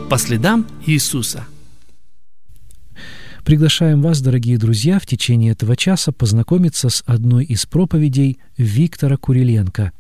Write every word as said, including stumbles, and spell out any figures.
по следам Иисуса. Приглашаем вас, дорогие друзья, в течение этого часа познакомиться с одной из проповедей Виктора Куриленко.